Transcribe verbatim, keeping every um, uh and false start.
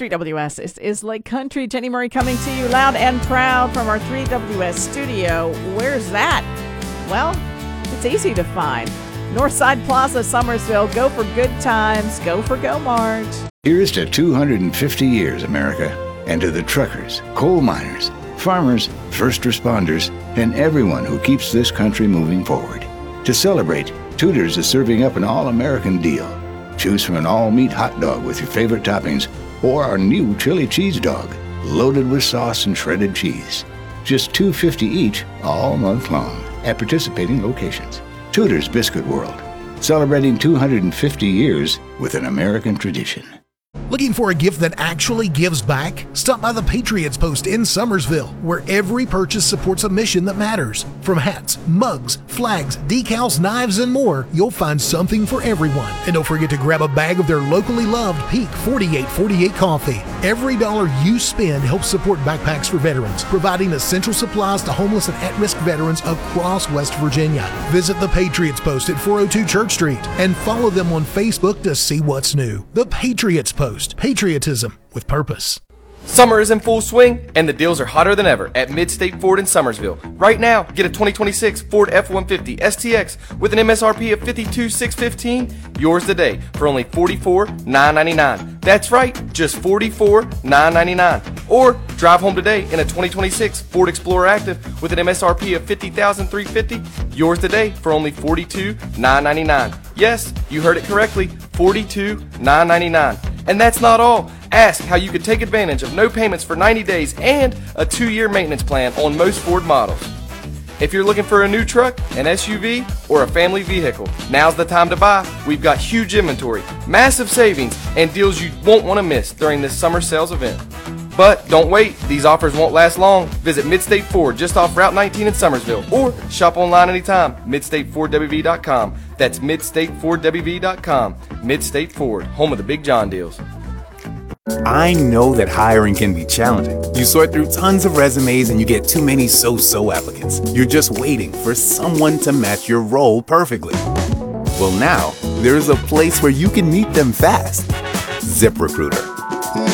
three W S is, is Lake Country. Jenny Murray coming to you loud and proud from our three W S studio. Where's that? Well, it's easy to find. Northside Plaza, Summersville. Go for good times. Go for Go Mart. Here's to two hundred fifty years, America, and to the truckers, coal miners, farmers, first responders, and everyone who keeps this country moving forward. To celebrate, Tudor's is serving up an all-American deal. Choose from an all-meat hot dog with your favorite toppings or our new chili cheese dog, loaded with sauce and shredded cheese. Just two dollars and fifty cents each all month long at participating locations. Tudor's Biscuit World, celebrating two hundred fifty years with an American tradition. Looking for a gift that actually gives back? Stop by the Patriots Post in Summersville, where every purchase supports a mission that matters. From hats, mugs, flags, decals, knives, and more, you'll find something for everyone. And don't forget to grab a bag of their locally loved Peak forty-eight forty-eight coffee. Every dollar you spend helps support Backpacks for Veterans, providing essential supplies to homeless and at-risk veterans across West Virginia. Visit the Patriots Post at four oh two Church Street and follow them on Facebook to see what's new. The Patriots Post. Patriotism with purpose. Summer is in full swing, and the deals are hotter than ever at Midstate Ford in Summersville. Right now, get a twenty twenty-six Ford F one fifty S T X with an M S R P of fifty-two thousand six hundred fifteen dollars, yours today for only forty-four thousand nine hundred ninety-nine dollars. That's right, just forty-four thousand nine hundred ninety-nine dollars. Or drive home today in a twenty twenty-six Ford Explorer Active with an M S R P of fifty thousand three hundred fifty dollars, yours today for only forty-two thousand nine hundred ninety-nine dollars. Yes, you heard it correctly, forty-two thousand nine hundred ninety-nine dollars. And that's not all. Ask how you could take advantage of no payments for ninety days and a two-year maintenance plan on most Ford models. If you're looking for a new truck, an S U V, or a family vehicle, now's the time to buy. We've got huge inventory, massive savings, and deals you won't want to miss during this summer sales event. But don't wait, these offers won't last long. Visit Midstate Ford just off Route nineteen in Summersville, or shop online anytime, midstate ford w v dot com. That's midstate ford w v dot com. Midstate Ford, home of the Big John deals. I know that hiring can be challenging. You sort through tons of resumes and you get too many so-so applicants. You're just waiting for someone to match your role perfectly. Well, now, there's a place where you can meet them fast. ZipRecruiter.